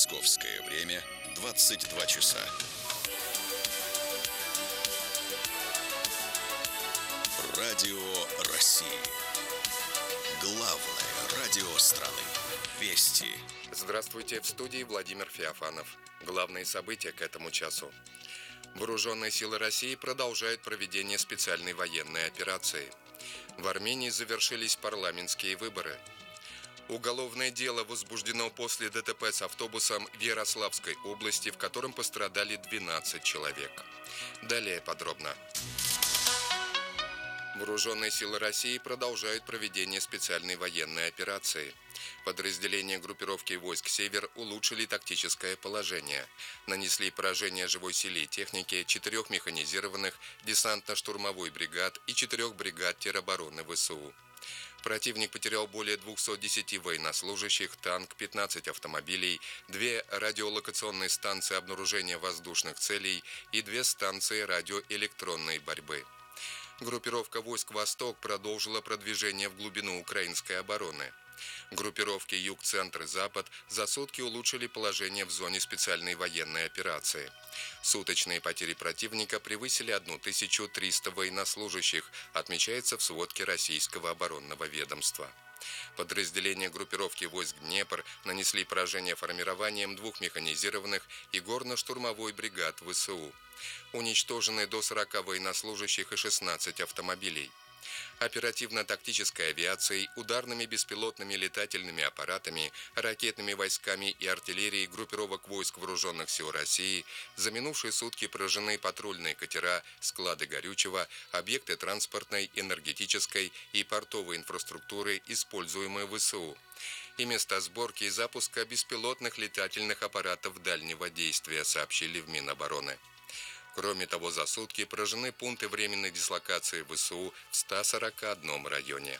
Московское время 22 часа. Радио России. Главное радио страны. Вести. Здравствуйте, в студии Владимир Феофанов. Главные события к этому часу. Вооруженные силы России продолжают проведение специальной военной операции. В Армении завершились парламентские выборы. Уголовное дело возбуждено после ДТП с автобусом в Ярославской области, в котором пострадали 12 человек. Далее подробно. Вооруженные силы России продолжают проведение специальной военной операции. Подразделения группировки войск «Север» улучшили тактическое положение. Нанесли поражение живой силе и технике 4 механизированных десантно-штурмовой бригад и 4 бригад теробороны ВСУ. Противник потерял более 210 военнослужащих, танк, 15 автомобилей, 2 радиолокационные станции обнаружения воздушных целей и 2 станции радиоэлектронной борьбы. Группировка войск «Восток» продолжила продвижение в глубину украинской обороны. Группировки «Юг-Центр» и «Запад» за сутки улучшили положение в зоне специальной военной операции. Суточные потери противника превысили 1300 военнослужащих, отмечается в сводке Российского оборонного ведомства. Подразделения группировки войск «Днепр» нанесли поражение формированием 2 механизированных и горно-штурмовой бригад ВСУ. Уничтожены до 40 военнослужащих и 16 автомобилей. Оперативно-тактической авиацией, ударными беспилотными летательными аппаратами, ракетными войсками и артиллерией группировок войск Вооруженных сил России за минувшие сутки поражены патрульные катера, склады горючего, объекты транспортной, энергетической и портовой инфраструктуры, используемые ВСУ, и места сборки и запуска беспилотных летательных аппаратов дальнего действия, сообщили в Минобороны. Кроме того, за сутки поражены пункты временной дислокации ВСУ в 141 районе.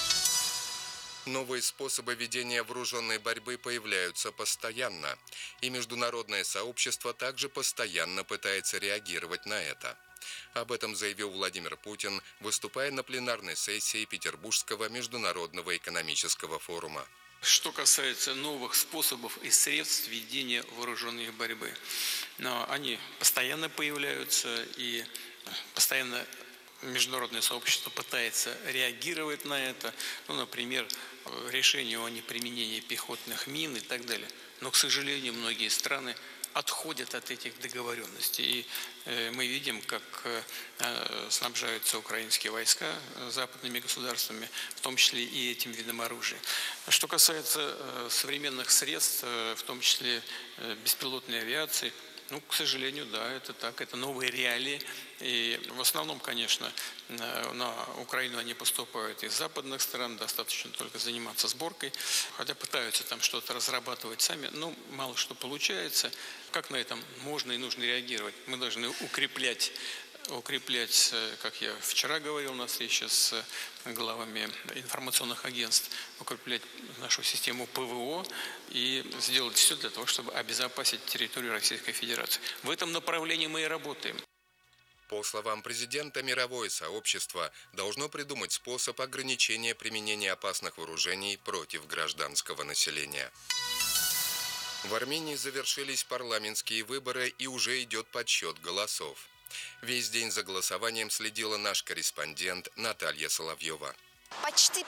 Новые способы ведения вооруженной борьбы появляются постоянно, и международное сообщество также постоянно пытается реагировать на это. Об этом заявил Владимир Путин, выступая на пленарной сессии Петербургского международного экономического форума. Что касается новых способов и средств ведения вооруженной борьбы, они постоянно появляются, и постоянно международное сообщество пытается реагировать на это. Например, решение о неприменении пехотных мин и так далее. Но, к сожалению, многие страны отходят от этих договоренностей. И мы видим, как снабжаются украинские войска западными государствами, в том числе и этим видом оружия. Что касается современных средств, в том числе беспилотной авиации, к сожалению, да, это так, это новые реалии. И в основном, конечно, на Украину они поступают из западных стран, достаточно только заниматься сборкой, хотя пытаются там что-то разрабатывать сами, но мало что получается. Как на этом можно и нужно реагировать? Мы должны укреплять, как я вчера говорил на встрече с главами информационных агентств, укреплять нашу систему ПВО и сделать все для того, чтобы обезопасить территорию Российской Федерации. В этом направлении мы и работаем. По словам президента, мировое сообщество должно придумать способ ограничения применения опасных вооружений против гражданского населения. В Армении завершились парламентские выборы и уже идет подсчет голосов. Весь день за голосованием следила наш корреспондент Наталья Соловьева. Почти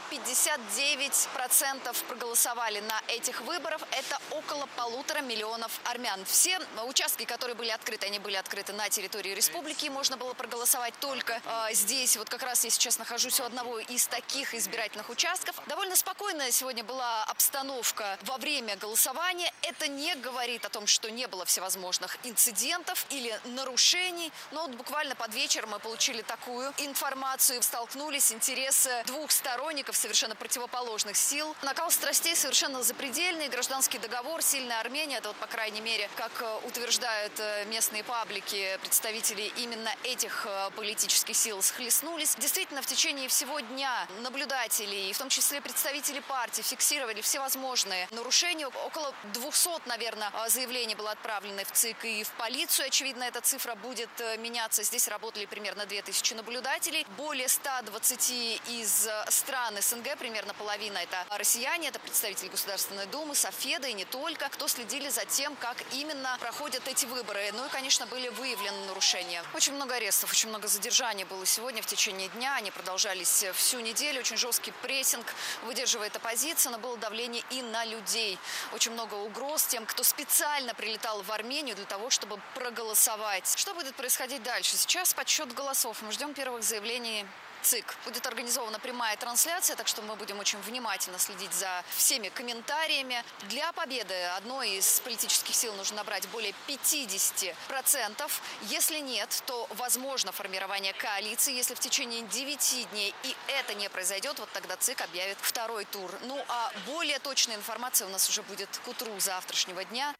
59% проголосовали на этих выборах. Это около 1,5 миллиона армян. Все участки, которые были открыты, они были открыты на территории республики. Можно было проголосовать только здесь. Вот как раз я сейчас нахожусь у одного из таких избирательных участков. Довольно спокойная сегодня была обстановка во время голосования. Это не говорит о том, что не было всевозможных инцидентов или нарушений. Но вот буквально под вечер мы получили такую информацию. Столкнулись интересы двух сторонников совершенно противоположных сил. Накал страстей совершенно запредельный. Гражданский договор, сильная Армения. Это вот, по крайней мере, как утверждают местные паблики, представители именно этих политических сил схлестнулись. Действительно, в течение всего дня наблюдатели, и в том числе представители партий, фиксировали всевозможные нарушения. Около 200, наверное, заявлений было отправлено в ЦИК и в полицию. Очевидно, эта цифра будет меняться. Здесь работали примерно 2000 наблюдателей. Более 120 из стран СНГ, примерно половина это россияне, это представители Государственной Думы, Софеда и не только, кто следили за тем, как именно проходят эти выборы. Ну и, конечно, были выявлены нарушения. Очень много арестов, очень много задержаний было сегодня в течение дня. Они продолжались всю неделю. Очень жесткий прессинг выдерживает оппозиция, но было давление и на людей. Очень много угроз тем, кто специально прилетал в Армению для того, чтобы проголосовать. Что будет происходить дальше? Сейчас подсчет голосов. Мы ждем первых заявлений ЦИК. Будет организована прямая трансляция, так что мы будем очень внимательно следить за всеми комментариями. Для победы одной из политических сил нужно набрать более 50%. Если нет, то возможно формирование коалиции. Если в течение 9 дней и это не произойдет, вот тогда ЦИК объявит второй тур. Ну а более точная информация у нас уже будет к утру завтрашнего дня.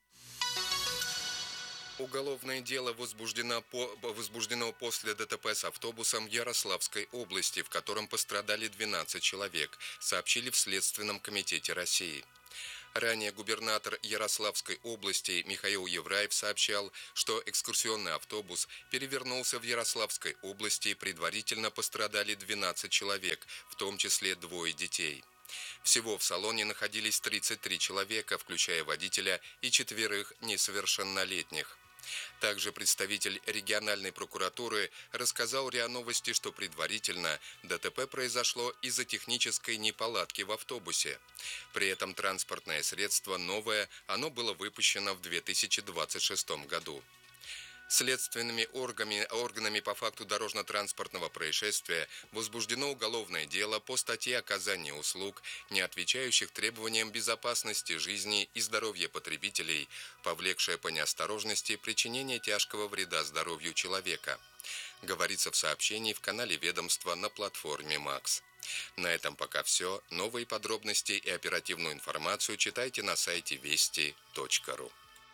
Уголовное дело возбуждено после ДТП с автобусом в Ярославской области, в котором пострадали 12 человек, сообщили в Следственном комитете России. Ранее губернатор Ярославской области Михаил Евраев сообщал, что экскурсионный автобус перевернулся в Ярославской области, предварительно пострадали 12 человек, в том числе 2 детей. Всего в салоне находились 33 человека, включая водителя и 4 несовершеннолетних. Также представитель региональной прокуратуры рассказал РИА Новости, что предварительно ДТП произошло из-за технической неполадки в автобусе. При этом транспортное средство новое, оно было выпущено в 2026 году. Следственными органами по факту дорожно-транспортного происшествия возбуждено уголовное дело по статье оказания услуг, не отвечающих требованиям безопасности жизни и здоровья потребителей, повлекшее по неосторожности причинение тяжкого вреда здоровью человека. Говорится в сообщении в канале ведомства на платформе МАКС. На этом пока все. Новые подробности и оперативную информацию читайте на сайте вести.ру.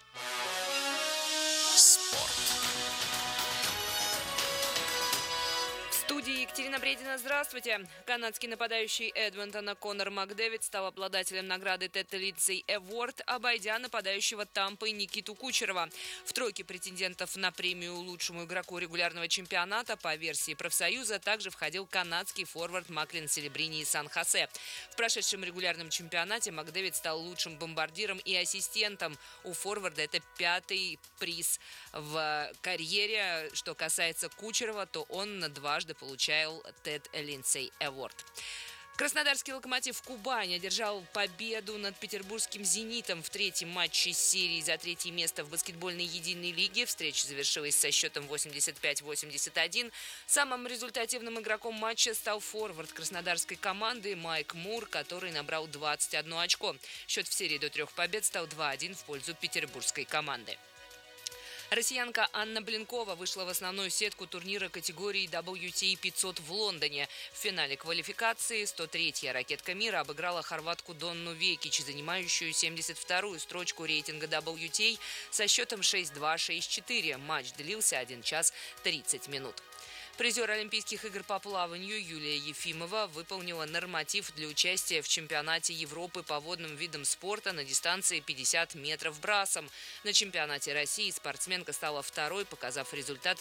Спорт. В студии Екатерина Бредина. Здравствуйте. Канадский нападающий Эдмонтона Конор Макдэвид стал обладателем награды Тед Линдсей Эворд, обойдя нападающего Тампы Никиту Кучерова. В тройке претендентов на премию лучшему игроку регулярного чемпионата по версии профсоюза также входил канадский форвард Маклин Селебрини из Сан-Хосе. В прошедшем регулярном чемпионате Макдэвид стал лучшим бомбардиром и ассистентом. У форварда это 5-й приз в карьере. Что касается Кучерова, то он дважды получал Тед Линдсей Эворд. Краснодарский «Локомотив» Кубань одержал победу над петербургским «Зенитом» в третьем матче серии за третье место в баскетбольной единой лиге. Встреча завершилась со счетом 85-81. Самым результативным игроком матча стал форвард краснодарской команды Майк Мур, который набрал 21 очко. Счет в серии до 3 побед стал 2-1 в пользу петербургской команды. Россиянка Анна Блинкова вышла в основную сетку турнира категории WTA 500 в Лондоне. В финале квалификации 103-я ракетка мира обыграла хорватку Донну Векич, занимающую 72-ю строчку рейтинга WTA со счетом 6-2-6-4. Матч длился 1 час 30 минут. Призер Олимпийских игр по плаванию Юлия Ефимова выполнила норматив для участия в чемпионате Европы по водным видам спорта на дистанции 50 метров брасом. На чемпионате России спортсменка стала второй, показав результат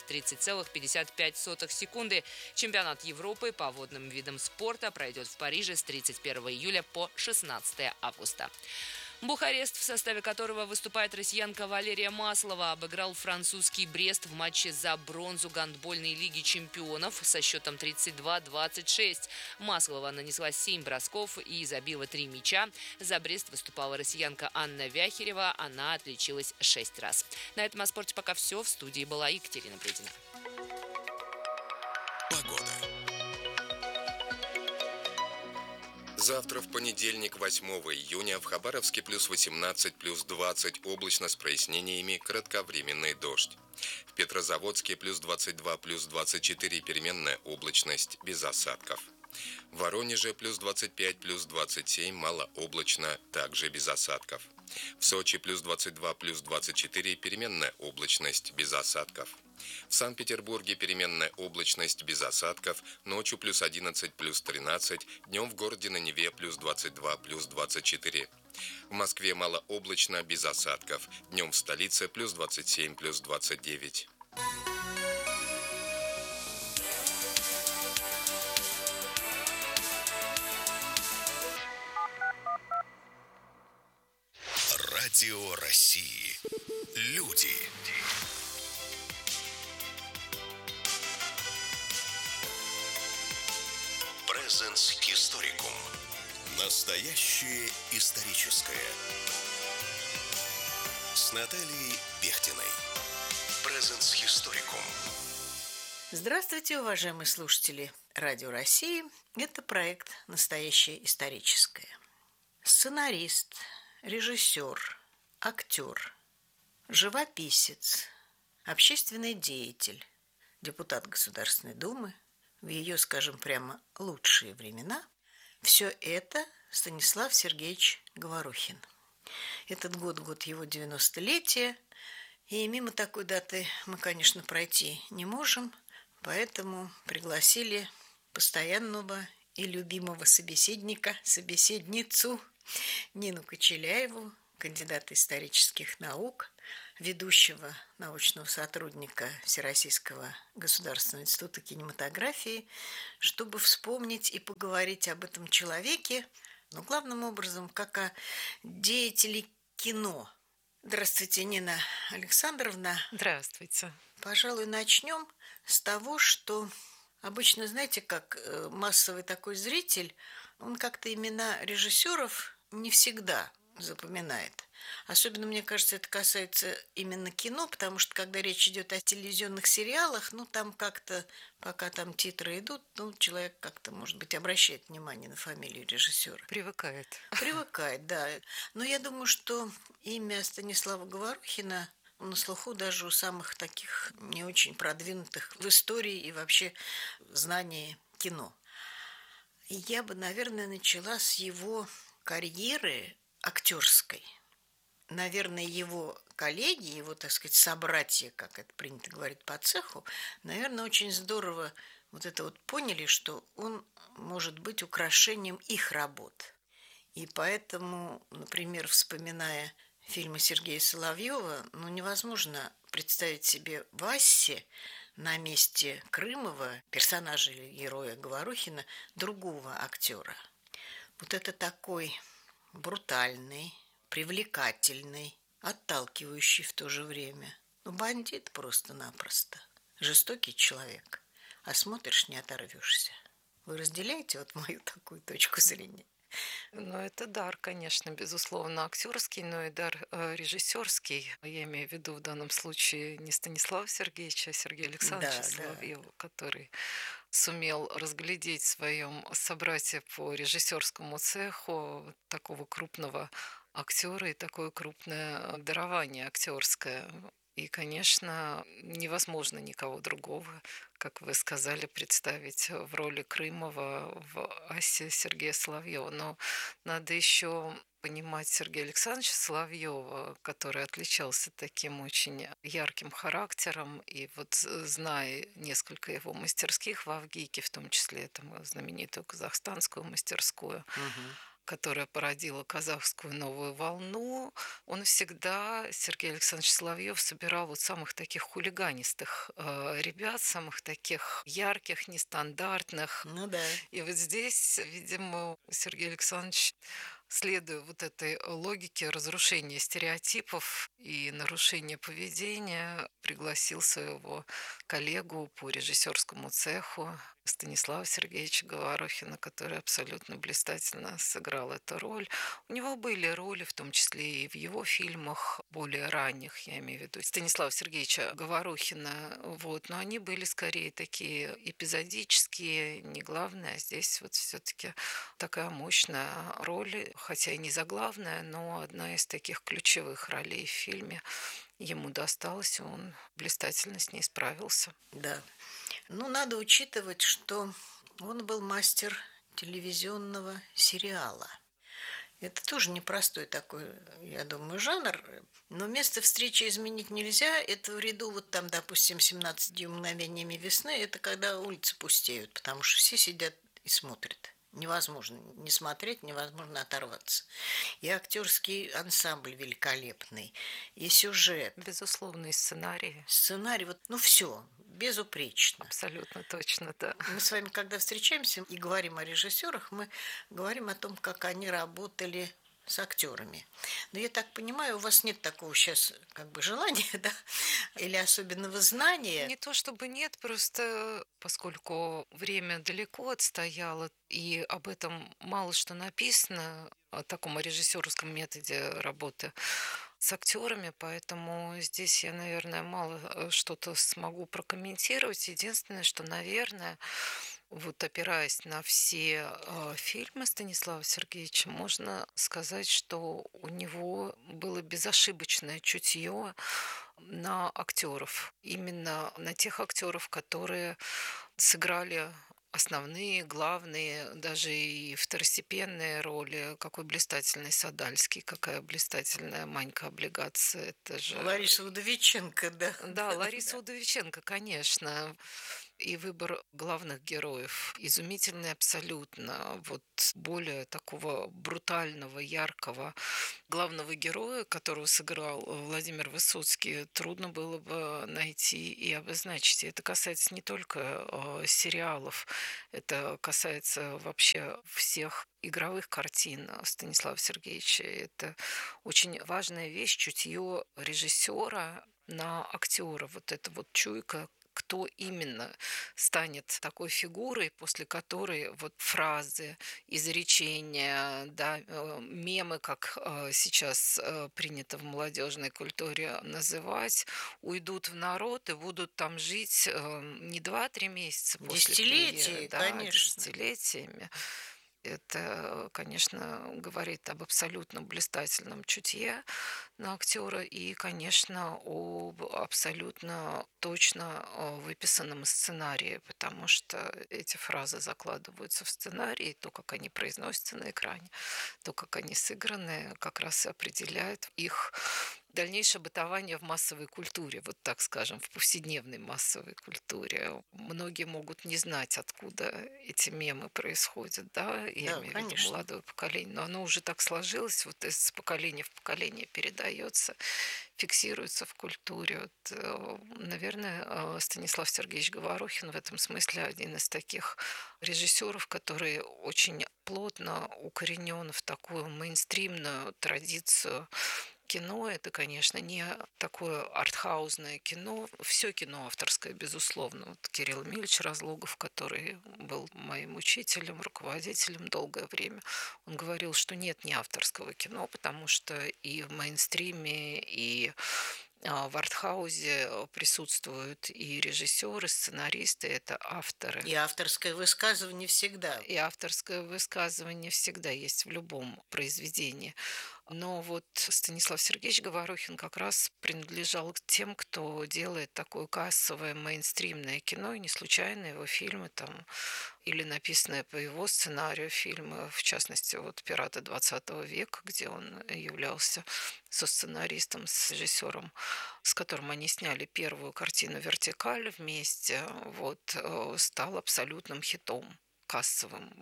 30,55 секунды. Чемпионат Европы по водным видам спорта пройдет в Париже с 31 июля по 16 августа. Бухарест, в составе которого выступает россиянка Валерия Маслова, обыграл французский Брест в матче за бронзу гандбольной лиги чемпионов со счетом 32-26. Маслова нанесла 7 бросков и забила 3 мяча. За Брест выступала россиянка Анна Вяхерева. Она отличилась 6 раз. На этом о спорте пока все. В студии была Екатерина Бредина. Погода. Завтра, в понедельник, 8 июня, в Хабаровске плюс 18, плюс 20, облачно с прояснениями, кратковременный дождь. В Петрозаводске плюс 22, плюс 24, переменная облачность, без осадков. В Воронеже плюс 25, плюс 27, малооблачно, также без осадков. В Сочи плюс 22, плюс 24, переменная облачность, без осадков. В Санкт-Петербурге переменная облачность без осадков, ночью плюс 11, плюс 13, днем в городе на Неве плюс 22, плюс 24. В Москве малооблачно без осадков, днем в столице плюс 27, плюс 29. Радио России. Люди. Presence Historicum. Настоящее историческое. С Натальей Бехтиной. Presence Historicum. Здравствуйте, уважаемые слушатели Радио России. Это проект «Настоящее историческое». Сценарист, режиссер, актер, живописец, общественный деятель, депутат Государственной Думы в ее, скажем прямо, лучшие времена – все это Станислав Сергеевич Говорухин. Этот год его 90-летия, и мимо такой даты мы, конечно, пройти не можем, поэтому пригласили постоянного и любимого собеседницу Нину Кочеляеву, кандидата исторических наук, ведущего научного сотрудника Всероссийского государственного института кинематографии, чтобы вспомнить и поговорить об этом человеке, но главным образом как о деятеле кино. Здравствуйте, Нина Александровна. Здравствуйте. Пожалуй, начнем с того, что обычно, знаете, как массовый такой зритель, он как-то имена режиссеров не всегда запоминает. Особенно, мне кажется, это касается именно кино, потому что, когда речь идет о телевизионных сериалах, там как-то, пока там титры идут, человек как-то, может быть, обращает внимание на фамилию режиссера. Привыкает. Привыкает, да. Но я думаю, что имя Станислава Говорухина на слуху даже у самых таких не очень продвинутых в истории и вообще в знании кино. Я бы, наверное, начала с его карьеры актерской. Наверное, его коллеги, его, так сказать, собратья, как это принято говорить по цеху, наверное, очень здорово поняли, что он может быть украшением их работ. И поэтому, например, вспоминая фильмы Сергея Соловьева, невозможно представить себе Вассе на месте Крымова, персонажа или героя Говорухина, другого актера. Это такой брутальный, привлекательный, отталкивающий в то же время. Бандит просто-напросто. Жестокий человек. А смотришь, не оторвешься. Вы разделяете мою такую точку зрения? Это дар, конечно, безусловно, актерский, но и дар режиссерский. Я имею в виду в данном случае не Станислава Сергеевича, а Сергея Александровича Соловьева, который сумел разглядеть в своем собрате по режиссерскому цеху такого крупного актера и такое крупное дарование актерское. И, конечно, невозможно никого другого, как вы сказали, представить в роли Крымова в Асе Сергея Соловьева. Но надо еще понимать Сергея Александровича Соловьева, который отличался таким очень ярким характером. И зная несколько его мастерских в Авгике, в том числе знаменитую казахстанскую мастерскую, которая породила казахскую новую волну, он всегда, Сергей Александрович Соловьев, собирал самых таких хулиганистых ребят, самых таких ярких, нестандартных. И здесь, видимо, Сергей Александрович, следуя этой логике разрушения стереотипов и нарушения поведения, пригласил своего коллегу по режиссерскому цеху Станислава Сергеевича Говорухина, который абсолютно блистательно сыграл эту роль. У него были роли, в том числе и в его фильмах более ранних, я имею в виду Станислава Сергеевича Говорухина, но они были скорее такие эпизодические, не главные, а здесь все-таки такая мощная роль, хотя и не заглавная, но одна из таких ключевых ролей в фильме ему досталась, и он блистательно с ней справился. Да. Надо учитывать, что он был мастер телевизионного сериала. Это тоже непростой такой, я думаю, жанр, но место встречи изменить нельзя. Это в ряду допустим, 17 мгновениями весны, это когда улицы пустеют, потому что все сидят и смотрят. Невозможно не смотреть, невозможно оторваться. И актерский ансамбль великолепный, и сюжет. Безусловно, и сценарий. Сценарий, все безупречно. Абсолютно точно, да. Мы с вами, когда встречаемся и говорим о режиссерах, мы говорим о том, как они работали с актерами. Но я так понимаю, у вас нет такого сейчас как бы желания, да, или особенного знания. Не то чтобы нет, просто поскольку время далеко отстояло, и об этом мало что написано, о таком режиссерском методе работы с актерами, поэтому здесь я, наверное, мало что-то смогу прокомментировать. Единственное, что, наверное, вот опираясь на все фильмы Станислава Сергеевича, можно сказать, что у него было безошибочное чутье на актеров. Именно на тех актеров, которые сыграли основные, главные, даже и второстепенные роли. Какой блистательный Садальский, какая блистательная Манька Облигация. Это же... Лариса Удовиченко, да. Да, Лариса Удовиченко, конечно. И выбор главных героев изумительный абсолютно. Вот более такого брутального, яркого главного героя, которого сыграл Владимир Высоцкий, трудно было бы найти и обозначить. И это касается не только сериалов, это касается вообще всех игровых картин Станислава Сергеевича. Это очень важная вещь, чутье режиссера на актера. Вот эта вот чуйка, кто именно станет такой фигурой, после которой вот фразы, изречения, да, мемы, как сейчас принято в молодежной культуре называть, уйдут в народ и будут там жить не 2-3 месяца после премьеры, да, конечно. десятилетиями. Это, конечно, говорит об абсолютно блистательном чутье на актера и, конечно, об абсолютно точно выписанном сценарии, потому что эти фразы закладываются в сценарий, то, как они произносятся на экране, то, как они сыграны, как раз и определяет их дальнейшее бытование в массовой культуре, вот так скажем, в повседневной массовой культуре. Многие могут не знать, откуда эти мемы происходят, да, я имею в виду молодое поколение, но оно уже так сложилось, вот из поколения в поколение передается, фиксируется в культуре. Вот, наверное, Станислав Сергеевич Говорухин в этом смысле один из таких режиссеров, который очень плотно укоренен в такую мейнстримную традицию кино. Это, конечно, не такое артхаузное кино. Все кино авторское, безусловно. Вот Кирилл Эмильевич Разлогов, который был моим учителем, руководителем долгое время, он говорил, что нет не авторского кино, потому что и в мейнстриме, и в артхаузе присутствуют и режиссеры, сценаристы, это авторы. И авторское высказывание всегда. И авторское высказывание всегда есть в любом произведении. Но вот Станислав Сергеевич Говорухин как раз принадлежал к тем, кто делает такое кассовое мейнстримное кино, и не случайно его фильмы там или написанные по его сценарию фильмы, в частности, вот «Пираты 20 века», где он являлся сосценаристом, с режиссером, с которым они сняли первую картину «Вертикаль» вместе, вот, стал абсолютным хитом кассовым.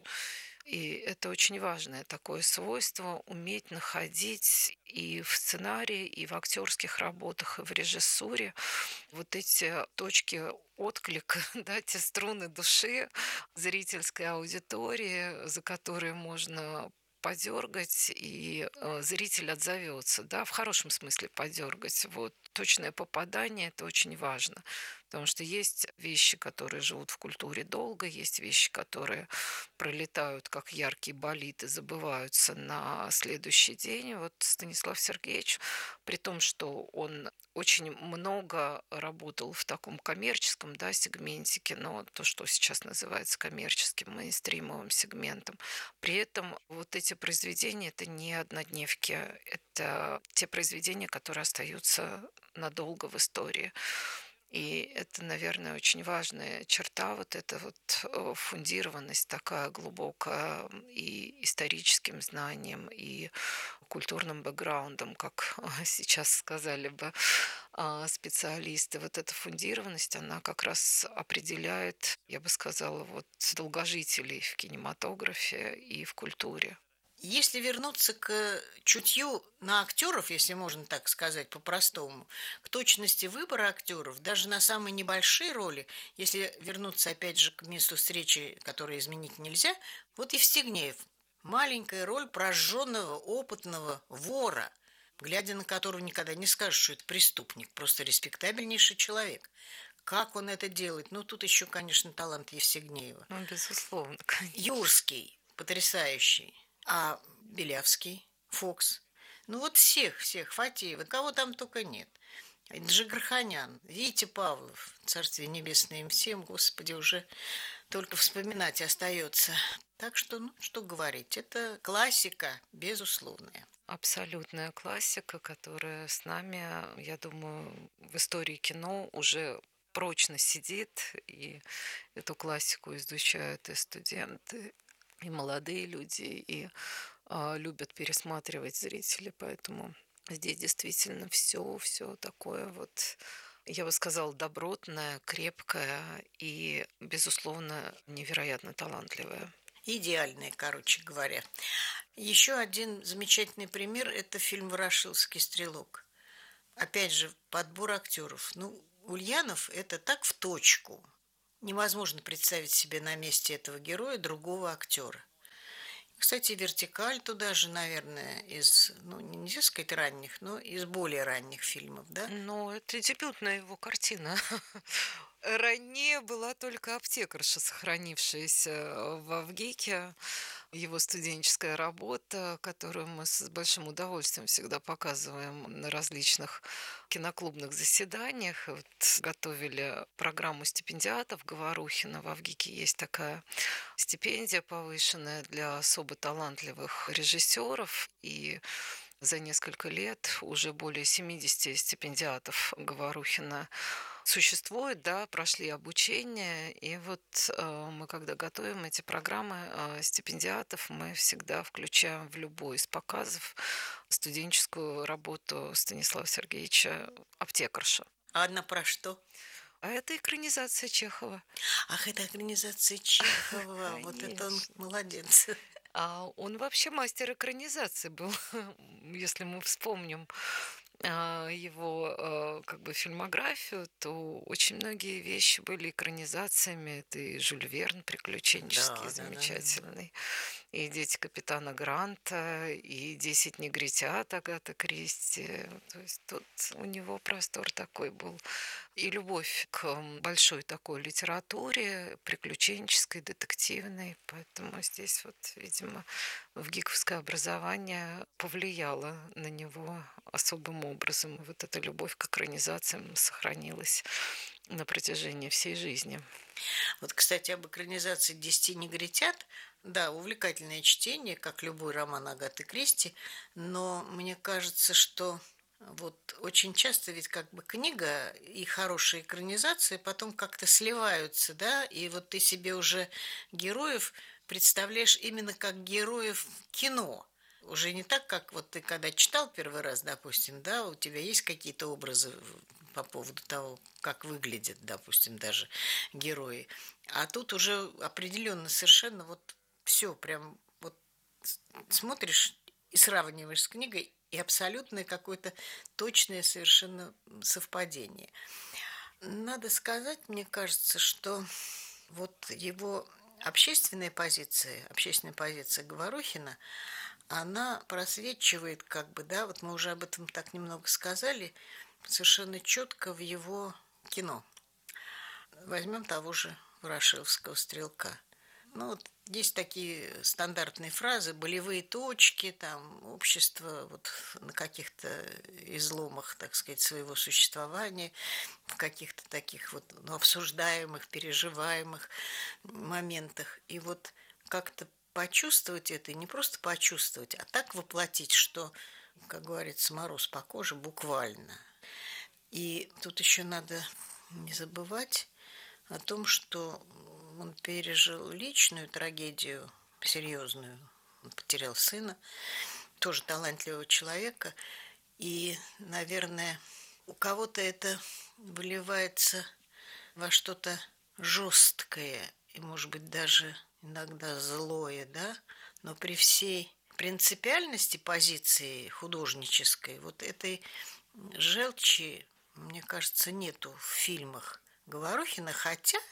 И это очень важное такое свойство — уметь находить и в сценарии, и в актерских работах, и в режиссуре вот эти точки отклика, да, те струны души зрительской аудитории, за которые можно подергать, и зритель отзовется, да, в хорошем смысле подергать. Вот точное попадание — это очень важно, потому что есть вещи, которые живут в культуре долго, есть вещи, которые пролетают как яркий болид и забываются на следующий день. Вот Станислав Сергеевич, при том, что он очень много работал в таком коммерческом, да, сегменте кино, то, что сейчас называется коммерческим, мейнстримовым сегментом. При этом вот эти произведения — это не однодневки, это те произведения, которые остаются надолго в истории. И это, наверное, очень важная черта, вот эта вот фундированность такая глубокая и историческим знанием, и культурным бэкграундом, как сейчас сказали бы специалисты. Вот эта фундированность, она как раз определяет, я бы сказала, вот долгожителей в кинематографе и в культуре. Если вернуться к чутью на актеров, если можно так сказать по-простому, к точности выбора актеров, даже на самые небольшие роли, если вернуться опять же к месту встречи, которое изменить нельзя, вот Евстигнеев, маленькая роль прожженного, опытного вора, глядя на которого никогда не скажешь, что это преступник, просто респектабельнейший человек. Как он это делает? Ну, тут еще, конечно, талант Евстигнеева. Ну, безусловно, конечно. Юрский, потрясающий. А Белявский, Фокс. Ну, вот всех, Фатеева, кого там только нет. Джигарханян, Витя Павлов, Царствие небесное им всем, Господи, уже только вспоминать остается. Так что, ну, что говорить, это классика, безусловная. Абсолютная классика, которая с нами, я думаю, в истории кино уже прочно сидит, и эту классику изучают и студенты, и молодые люди, и любят пересматривать зрители, поэтому здесь действительно все такое вот, я бы сказала, добротное, крепкое и, безусловно, невероятно талантливое. Идеальные, короче говоря. Еще один замечательный пример – это фильм «Ворошиловский стрелок». Опять же, подбор актеров. Ну, Ульянов – это так в точку. Невозможно представить себе на месте этого героя другого актера. Кстати, «Вертикаль» туда же, наверное, из, ну, нельзя сказать ранних, но из более ранних фильмов, да? Ну, это дебютная его картина. Ранее была только «Аптекарша», сохранившаяся в Авгике. Его студенческая работа, которую мы с большим удовольствием всегда показываем на различных киноклубных заседаниях. Вот готовили программу стипендиатов Говорухина. В Авгике есть такая стипендия повышенная для особо талантливых режиссеров. И за несколько лет уже более 70 стипендиатов Говорухина существует, да, прошли обучение. И вот мы, когда готовим эти программы стипендиатов, мы всегда включаем в любой из показов студенческую работу Станислава Сергеевича «Аптекарша». А одна про что? А это экранизация Чехова. Ах, это экранизация Чехова. Вот это он молодец. А он вообще мастер экранизации был, если мы вспомним его как бы фильмографию, то очень многие вещи были экранизациями. Это и Жюль Верн приключенческий, Да, замечательный, и «Дети капитана Гранта», и «10 негритят» Агаты Кристи. То есть тут у него простор такой был. И любовь к большой такой литературе, приключенческой, детективной. Поэтому здесь вот, видимо, вгиковское образование повлияло на него особым образом. Вот эта любовь к экранизациям сохранилась на протяжении всей жизни. Вот, кстати, об экранизации «10 негритят». Да, увлекательное чтение, как любой роман Агаты Кристи, но мне кажется, что вот очень часто ведь как бы книга и хорошая экранизация потом как-то сливаются, да, и вот ты себе уже героев представляешь именно как героев кино. Уже не так, как вот ты когда читал первый раз, допустим, да, у тебя есть какие-то образы по поводу того, как выглядят, допустим, даже герои. А тут уже определенно совершенно вот все прям вот смотришь и сравниваешь с книгой, и абсолютное какое-то точное совершенно совпадение. Надо сказать, мне кажется, что вот его общественная позиция Говорухина, она просвечивает как бы, да, вот мы уже об этом так немного сказали, совершенно четко в его кино. Возьмем того же Ворошиловского стрелка. Ну, вот есть такие стандартные фразы, болевые точки, там, общество вот на каких-то изломах, так сказать, своего существования, в каких-то таких вот обсуждаемых, переживаемых моментах. И вот как-то почувствовать это, и не просто почувствовать, а так воплотить, что, как говорится, мороз по коже буквально. И тут еще надо не забывать о том, что он пережил личную трагедию, серьезную. Он потерял сына, тоже талантливого человека. И, наверное, у кого-то это выливается во что-то жесткое и, может быть, даже иногда злое, да? Но при всей принципиальности позиции художнической, вот этой желчи, мне кажется, нету в фильмах Говорухина, хотя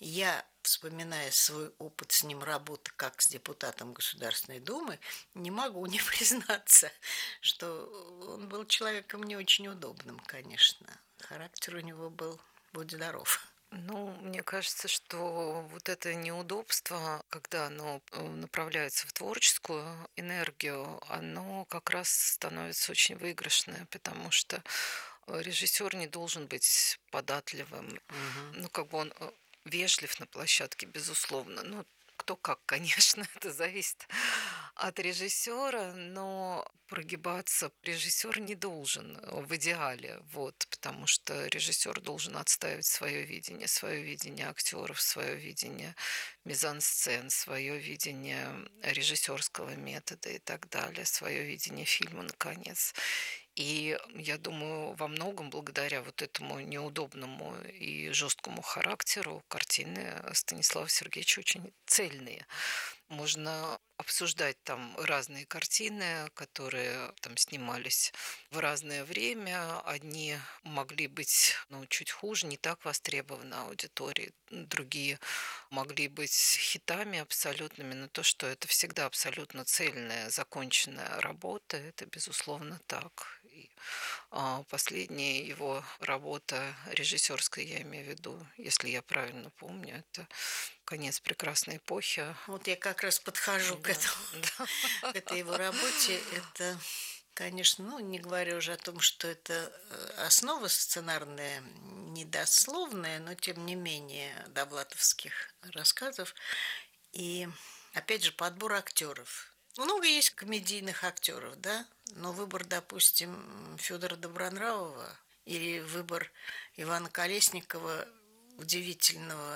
Я, вспоминая свой опыт с ним работы как с депутатом Государственной Думы, не могу не признаться, что он был человеком не очень удобным, конечно. Характер у него был, будь здоров. Ну, мне кажется, что вот это неудобство, когда оно направляется в творческую энергию, оно как раз становится очень выигрышное, потому что режиссер не должен быть податливым. Ну, как бы он вежлив на площадке, безусловно. Ну, кто как, конечно, это зависит от режиссера, но прогибаться режиссер не должен в идеале, вот, потому что режиссер должен отстаивать свое видение актеров, свое видение мизансцен, свое видение режиссерского метода и так далее, свое видение фильма, наконец. И я думаю, во многом благодаря вот этому неудобному и жесткому характеру картины Станислава Сергеевича очень цельные. Можно обсуждать там разные картины, которые там снимались в разное время. Одни могли быть чуть хуже, не так востребованы аудиторией. Другие могли быть хитами абсолютными. Но то, что это всегда абсолютно цельная, законченная работа, это безусловно так. И последняя его работа режиссерская, я имею в виду, если я правильно помню, это «Конец прекрасной эпохи». Вот я как раз подхожу к этой его работе. Это, конечно, не говоря уже о том, что это основа сценарная, недословная, но тем не менее довлатовских рассказов. И, опять же, подбор актеров. Много есть комедийных актеров, да, но выбор, допустим, Федора Добронравова или выбор Ивана Колесникова удивительного.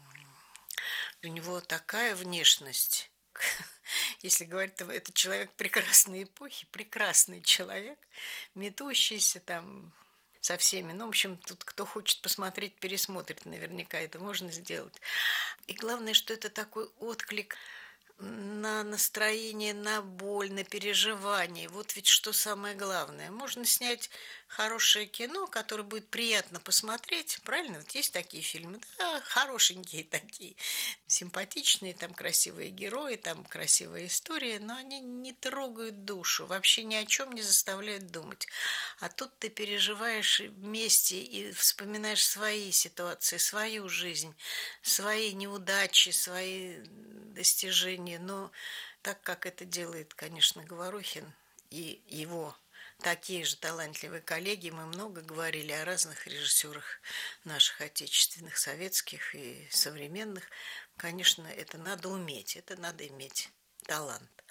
У него такая внешность. Если говорить, это человек прекрасной эпохи, прекрасный человек, метущийся там со всеми. В общем, тут кто хочет посмотреть, пересмотрит, наверняка это можно сделать. И главное, что это такой отклик на настроение, на боль, на переживание. Вот ведь что самое главное. Можно снять хорошее кино, которое будет приятно посмотреть. Правильно? Вот есть такие фильмы. Да, хорошенькие такие, симпатичные, там красивые герои, там красивая история, но они не трогают душу, вообще ни о чем не заставляют думать. А тут ты переживаешь вместе и вспоминаешь свои ситуации, свою жизнь, свои неудачи, свои достижения. Но так как это делает, конечно, Говорухин и его такие же талантливые коллеги, мы много говорили о разных режиссерах наших отечественных, советских и современных. Конечно, это надо уметь, это надо иметь талант.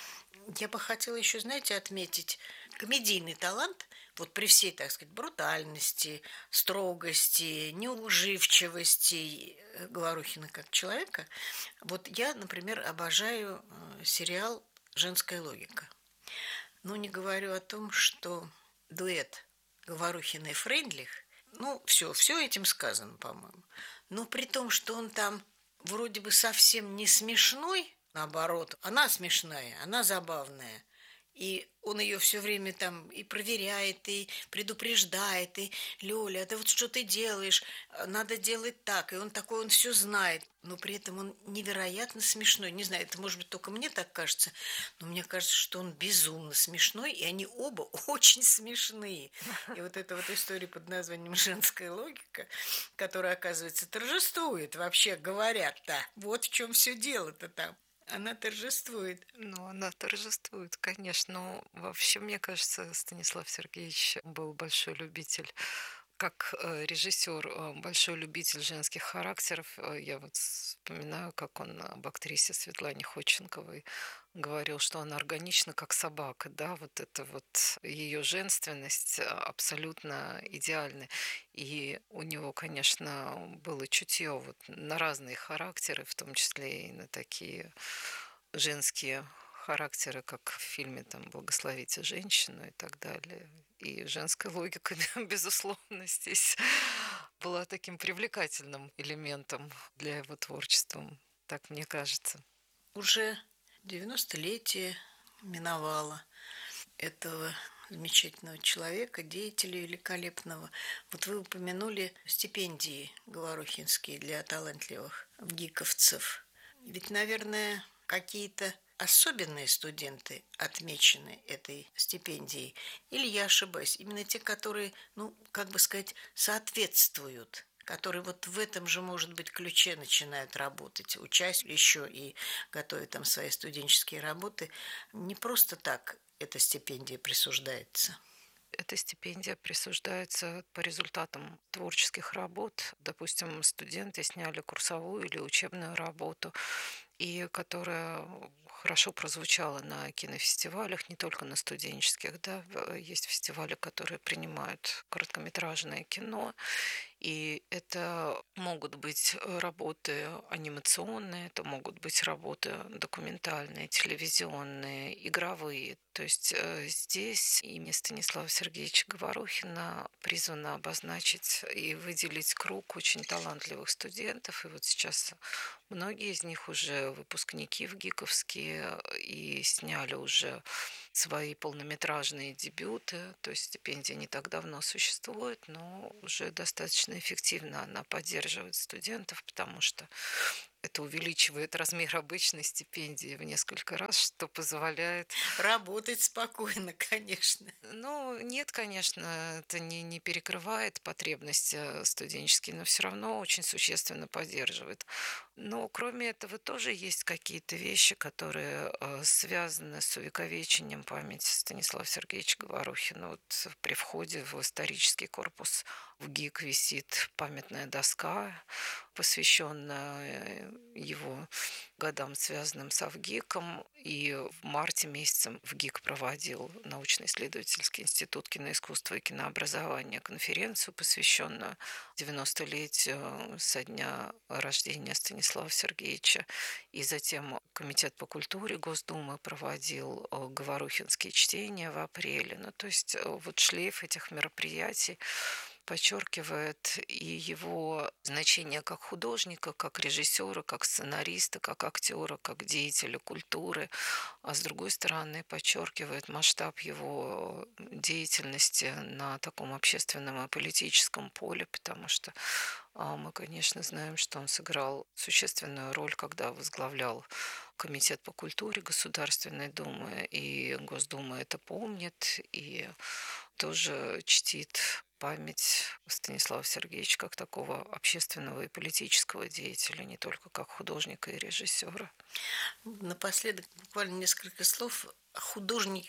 Я бы хотела еще, знаете, отметить комедийный талант, вот при всей, так сказать, брутальности, строгости, неуживчивости Говорухина как человека. Вот я, например, обожаю сериал «Женская логика». Не говорю о том, что дуэт Говорухина и Фрейндлих, все этим сказано, по-моему. Но при том, что он там вроде бы совсем не смешной, наоборот, она смешная, она забавная. И он ее все время там и проверяет, и предупреждает, и Лёля, да вот что ты делаешь, надо делать так, и он такой, он все знает, но при этом он невероятно смешной. Не знаю, это может быть только мне так кажется, но мне кажется, что он безумно смешной, и они оба очень смешные. И вот эта вот история под названием «Женская логика», которая, оказывается, торжествует, вообще говорят-то, вот в чем все дело-то там. Она торжествует. Она торжествует, конечно. Но вообще, мне кажется, Станислав Сергеевич был большой любитель, как режиссер, большой любитель женских характеров. Я вот вспоминаю, как он об актрисе Светлане Ходченковой говорил, что она органична, как собака, да, вот это вот ее женственность абсолютно идеальна. И у него, конечно, было чутье вот на разные характеры, в том числе и на такие женские характеры, как в фильме там «Благословите женщину» и так далее. И женская логика, безусловно, здесь была таким привлекательным элементом для его творчества, так мне кажется. Уже 90-летие миновало этого замечательного человека, деятеля великолепного. Вот вы упомянули стипендии говорухинские для талантливых вгиковцев. Ведь, наверное, какие-то особенные студенты отмечены этой стипендией. Или я ошибаюсь? Именно те, которые, соответствуют, которые вот в этом же, может быть, ключе начинают работать, учась еще и готовя там свои студенческие работы. Не просто так эта стипендия присуждается. Эта стипендия присуждается по результатам творческих работ. Допустим, студенты сняли курсовую или учебную работу, и которая хорошо прозвучала на кинофестивалях, не только на студенческих, да, есть фестивали, которые принимают короткометражное кино, и это могут быть работы анимационные, это могут быть работы документальные, телевизионные, игровые. То есть здесь имя Станислава Сергеевича Говорухина призвано обозначить и выделить круг очень талантливых студентов. И вот сейчас многие из них уже выпускники вгиковские и сняли уже свои полнометражные дебюты. То есть стипендия не так давно существует, но уже достаточно эффективно она поддерживает студентов, потому что это увеличивает размер обычной стипендии в несколько раз, что позволяет... Работать спокойно, конечно. Ну, нет, конечно, это не перекрывает потребности студенческие, но все равно очень существенно поддерживает. Но кроме этого тоже есть какие-то вещи, которые связаны с увековечением памяти Станислава Сергеевича Говорухина. Вот при входе в исторический корпус в ГИК висит памятная доска, посвященная его годам, связанным с ВГИКом. И в марте месяце ВГИК проводил научно-исследовательский институт киноискусства и кинообразования конференцию, посвященную 90-летию со дня рождения Станислава Сергеевича. И затем Комитет по культуре Госдумы проводил говорухинские чтения в апреле. Ну, то есть вот шлейф этих мероприятий подчеркивает и его значение как художника, как режиссера, как сценариста, как актера, как деятеля культуры, а с другой стороны подчеркивает масштаб его деятельности на таком общественном и политическом поле, потому что мы, конечно, знаем, что он сыграл существенную роль, когда возглавлял Комитет по культуре Государственной Думы, и Госдума это помнит, и тоже чтит память Станислава Сергеевича как такого общественного и политического деятеля, не только как художника и режиссера. Напоследок буквально несколько слов. Художники,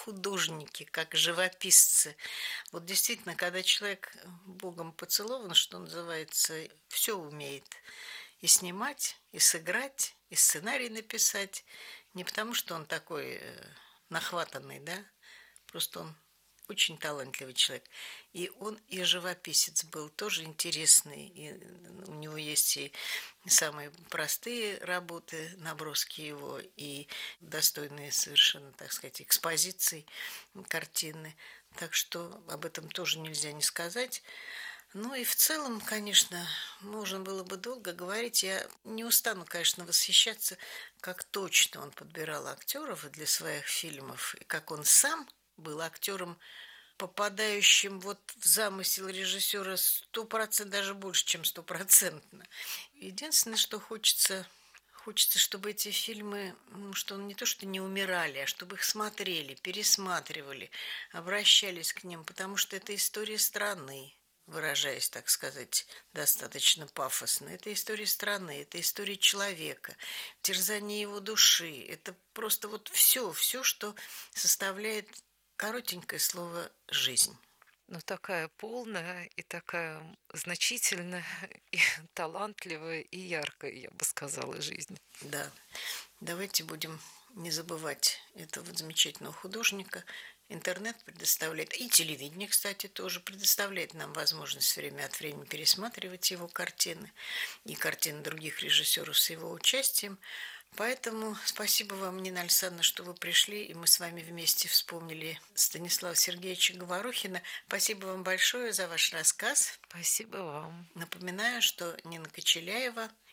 как живописцы. Вот действительно, когда человек Богом поцелован, что называется, все умеет. И снимать, и сыграть, и сценарий написать. Не потому, что он такой нахватанный, да? Просто он очень талантливый человек. И он и живописец был, тоже интересный. И у него есть и самые простые работы, наброски его, и достойные совершенно, так сказать, экспозиции, картины. Так что об этом тоже нельзя не сказать. Ну и в целом, конечно, можно было бы долго говорить. Я не устану, конечно, восхищаться, как точно он подбирал актеров для своих фильмов, и как он сам был актером, попадающим вот в замысел режиссера 100%, даже больше, чем 100%. Единственное, что хочется, чтобы эти фильмы, что не то, что не умирали, а чтобы их смотрели, пересматривали, обращались к ним, потому что это история страны, выражаясь, так сказать, достаточно пафосно. Это история страны, это история человека, терзание его души. Это просто вот все, что составляет коротенькое слово «жизнь». Ну, такая полная и такая значительная, и талантливая, и яркая, я бы сказала, жизнь. Да. Давайте будем не забывать этого замечательного художника. Интернет предоставляет, и телевидение, кстати, тоже предоставляет нам возможность время от времени пересматривать его картины и картины других режиссеров с его участием. Поэтому спасибо вам, Нина Александровна, что вы пришли, и мы с вами вместе вспомнили Станислава Сергеевича Говорухина. Спасибо вам большое за ваш рассказ. Спасибо вам. Напоминаю, что Нина Кочеляева,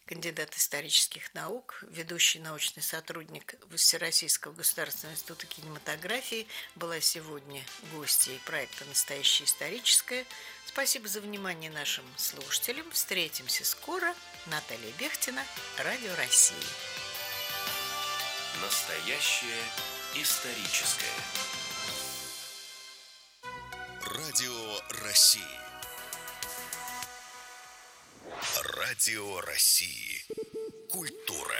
кандидат исторических наук, ведущий научный сотрудник Всероссийского государственного института кинематографии, была сегодня гостьей проекта «Настоящее историческое». Спасибо за внимание нашим слушателям. Встретимся скоро. Наталья Бехтина, Радио России. Настоящее историческое. Радио России. Радио России. Культура.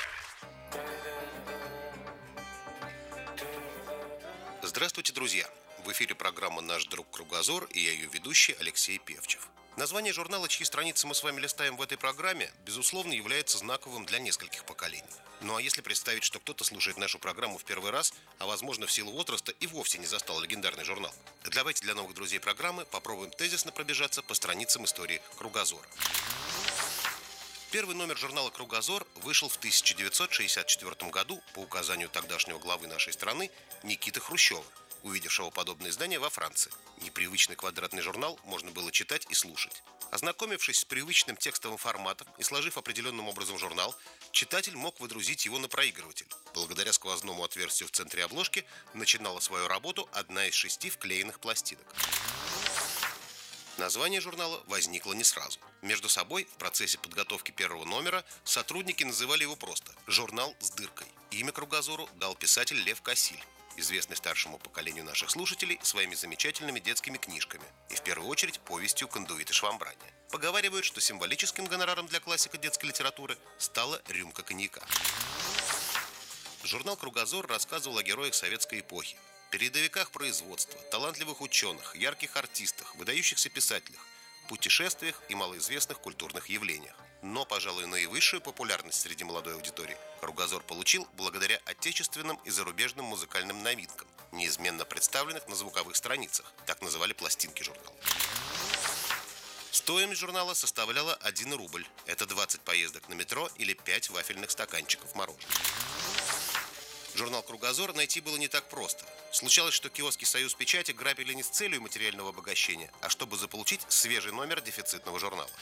Здравствуйте, друзья! В эфире программа «Наш друг Кругозор» и я ее ведущий Алексей Певчев. Название журнала, чьи страницы мы с вами листаем в этой программе, безусловно, является знаковым для нескольких поколений. Ну а если представить, что кто-то слушает нашу программу в первый раз, а возможно в силу возраста и вовсе не застал легендарный журнал, давайте для новых друзей программы попробуем тезисно пробежаться по страницам истории Кругозора. Первый номер журнала «Кругозор» вышел в 1964 году по указанию тогдашнего главы нашей страны Никиты Хрущева, увидевшего подобное издание во Франции. Непривычный квадратный журнал можно было читать и слушать. Ознакомившись с привычным текстовым форматом и сложив определенным образом журнал, читатель мог выдрузить его на проигрыватель. Благодаря сквозному отверстию в центре обложки начинала свою работу одна из 6 вклеенных пластинок. Название журнала возникло не сразу. Между собой в процессе подготовки первого номера сотрудники называли его просто «Журнал с дыркой». Имя Кругозору дал писатель Лев Косиль, известный старшему поколению наших слушателей своими замечательными детскими книжками и в первую очередь повестью «Кондуит и швамбрание». Поговаривают, что символическим гонораром для классика детской литературы стала рюмка коньяка. Журнал «Кругозор» рассказывал о героях советской эпохи, передовиках производства, талантливых ученых, ярких артистах, выдающихся писателях, путешествиях и малоизвестных культурных явлениях. Но, пожалуй, наивысшую популярность среди молодой аудитории «Кругозор» получил благодаря отечественным и зарубежным музыкальным новинкам, неизменно представленных на звуковых страницах, так называли пластинки журнала. Стоимость журнала составляла 1 рубль. Это 20 поездок на метро или 5 вафельных стаканчиков мороженого. Журнал «Кругозор» найти было не так просто. Случалось, что киоски «Союз Печати» грабили не с целью материального обогащения, а чтобы заполучить свежий номер дефицитного журнала.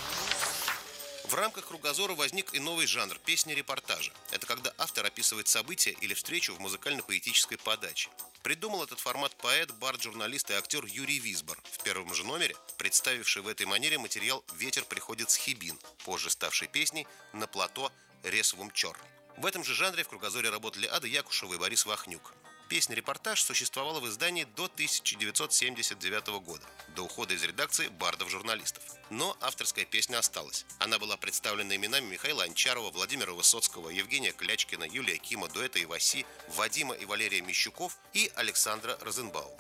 В рамках «Кругозора» возник и новый жанр – песни-репортажа. Это когда автор описывает события или встречу в музыкально-поэтической подаче. Придумал этот формат поэт, бард, журналист и актер Юрий Висбор, в первом же номере представивший в этой манере материал «Ветер приходит с Хибин», позже ставший песней «На плато Ресвум Чор». В этом же жанре в «Кругозоре» работали Ада Якушева и Борис Вахнюк. Песня-репортаж существовала в издании до 1979 года, до ухода из редакции бардов-журналистов. Но авторская песня осталась. Она была представлена именами Михаила Анчарова, Владимира Высоцкого, Евгения Клячкина, Юлия Кима, дуэта Иваси, Вадима и Валерия Мещуков и Александра Розенбаума.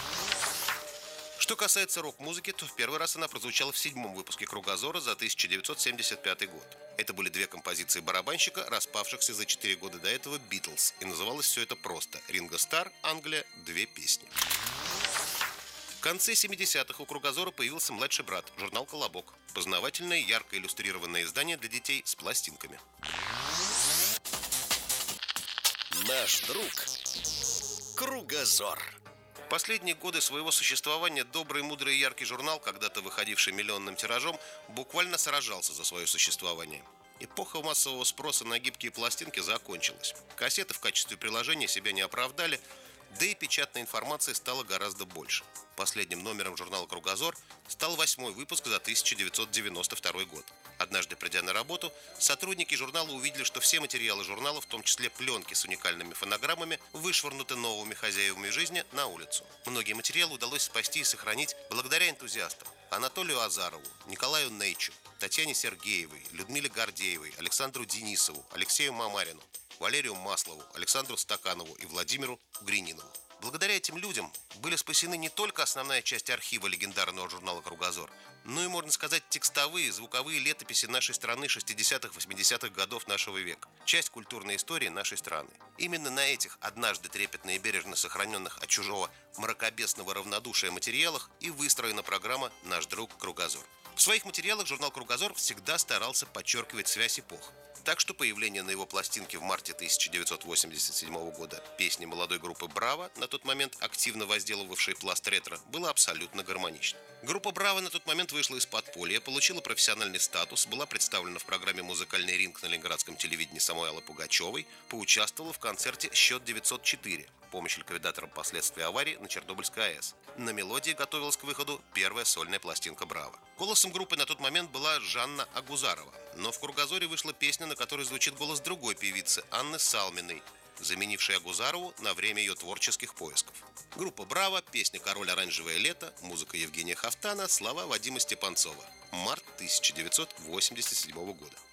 Что касается рок-музыки, то в первый раз она прозвучала в 7-м выпуске «Кругозора» за 1975 год. Это были 2 композиции барабанщика, распавшихся за 4 года до этого «Битлз», и называлось все это просто «Ринго Старр, Англия, 2 песни». В конце 70-х у «Кругозора» появился младший брат, журнал «Колобок». Познавательное, ярко иллюстрированное издание для детей с пластинками. Наш друг Кругозор. Последние годы своего существования добрый, мудрый и яркий журнал, когда-то выходивший миллионным тиражом, буквально сражался за свое существование. Эпоха массового спроса на гибкие пластинки закончилась. Кассеты в качестве приложения себя не оправдали, да и печатной информации стало гораздо больше. Последним номером журнала «Кругозор» стал 8-й выпуск за 1992 год. Однажды, придя на работу, сотрудники журнала увидели, что все материалы журнала, в том числе пленки с уникальными фонограммами, вышвырнуты новыми хозяевами жизни на улицу. Многие материалы удалось спасти и сохранить благодаря энтузиастам: Анатолию Азарову, Николаю Нейчу, Татьяне Сергеевой, Людмиле Гордеевой, Александру Денисову, Алексею Мамарину, Валерию Маслову, Александру Стаканову и Владимиру Грининову. Благодаря этим людям были спасены не только основная часть архива легендарного журнала «Кругозор», но и, можно сказать, текстовые, звуковые летописи нашей страны 60-х-80-х годов нашего века. Часть культурной истории нашей страны. Именно на этих однажды трепетно и бережно сохраненных от чужого мракобесного равнодушия материалах и выстроена программа «Наш друг Кругозор». В своих материалах журнал «Кругозор» всегда старался подчеркивать связь эпох. Так что появление на его пластинке в марте 1987 года песни молодой группы «Браво» на тот момент активно возделывавшей пласт ретро, было абсолютно гармонично. Группа «Браво» на тот момент вышла из подполья, получила профессиональный статус, была представлена в программе «Музыкальный ринг» на ленинградском телевидении Самуэлы Пугачевой, поучаствовала в концерте «Счет 904», помощь ликвидаторам последствий аварии на Чернобыльской АЭС. На «Мелодии» готовилась к выходу первая сольная пластинка «Браво». Голосом группы на тот момент была Жанна Агузарова, но в «Кругозоре» вышла песня, на которой звучит голос другой певицы Анны Салминой, заменившей Агузарову на время ее творческих поисков. Группа «Браво», песня «Король оранжевое лето», музыка Евгения Хафтана, слова Вадима Степанцова. Март 1987 года.